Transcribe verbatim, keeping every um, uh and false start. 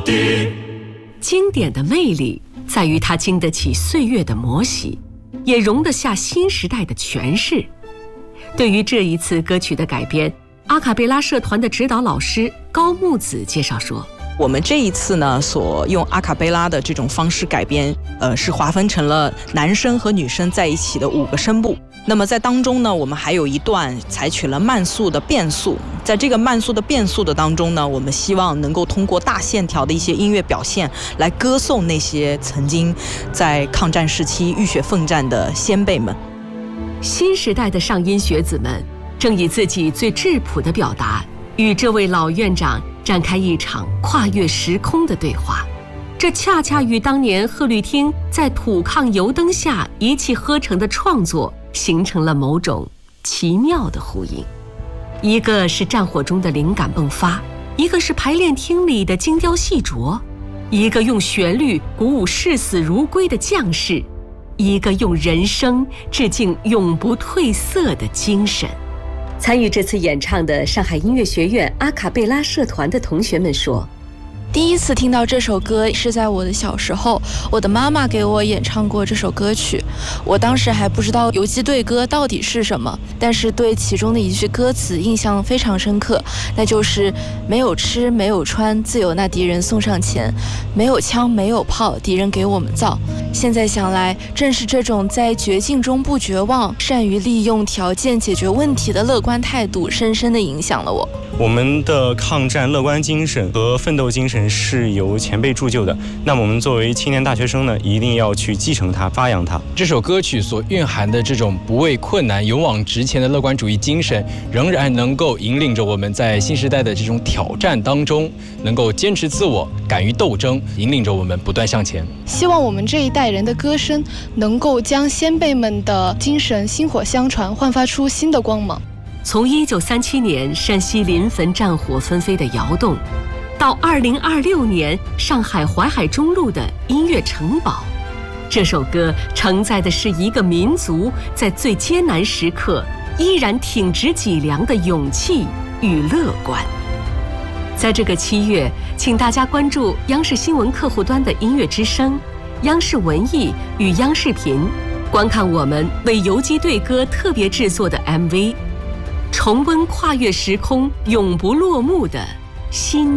经典的魅力在于它经得起岁月的磨洗，也容得下新时代的诠释。对于这一次歌曲的改编，阿卡贝拉社团的指导老师高木子介绍说， 我们这一次呢，所用阿卡贝拉的这种方式改编，呃，是划分成了男生和女生在一起的五个声部。那么在当中呢，我们还有一段采取了慢速的变速。在这个慢速的变速的当中呢，我们希望能够通过大线条的一些音乐表现，来歌颂那些曾经在抗战时期浴血奋战的先辈们。 新时代的上音学子们正以自己最质朴的表达，与这位老院长展开一场跨越时空的对话，这恰恰与当年贺绿汀在土炕油灯下一气呵成的创作形成了某种奇妙的呼应。一个是战火中的灵感迸发，一个是排练厅里的精雕细琢，一个用旋律鼓舞视死如归的将士，一个用人声致敬永不褪色的精神。参与这次演唱的上海音乐学院阿卡贝拉社团的同学们说， 第一次听到这首歌是在我的小时候，我的妈妈给我演唱过这首歌曲。我当时还不知道游击队歌到底是什么，但是对其中的一句歌词印象非常深刻，那就是没有吃没有穿，自有那敌人送上前，没有枪没有炮，敌人给我们造。现在想来，正是这种在绝境中不绝望，善于利用条件解决问题的乐观态度，深深地影响了我。 我们的抗战乐观精神和奋斗精神是由前辈铸就的，那么我们作为青年大学生呢，一定要去继承它，发扬它。 这首歌曲所蕴含的这种不畏困难、勇往直前的乐观主义精神，仍然能够引领着我们在新时代的这种挑战当中，能够坚持自我，敢于斗争，引领着我们不断向前。 希望我们这一代人的歌声能够将先辈们的精神薪火相传，焕发出新的光芒。 从一九三七年山西临汾战火纷飞的窑洞，到二零二六年上海淮海中路的音乐城堡，这首歌承载的是一个民族在最艰难时刻依然挺直脊梁的勇气与乐观。在这个七月，请大家关注央视新闻客户端的音乐之声、央视文艺与央视频，观看我们为游击队歌特别制作的 M V， 重温跨越时空永不落幕的新